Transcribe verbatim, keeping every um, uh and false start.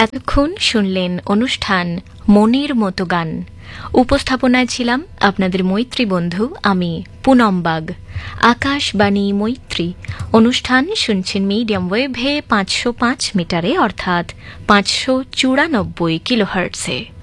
এতক্ষণ শুনলেন অনুষ্ঠান মনের মতো গান। উপস্থাপনায় ছিলাম আপনাদের মৈত্রী বন্ধু আমি পুনম বাগ। আকাশবাণী মৈত্রী অনুষ্ঠান শুনছেন মিডিয়াম ওয়েভে পাঁচশো পাঁচ মিটারে অর্থাৎ পাঁচশো চুরানব্বই কিলোহার্টসে।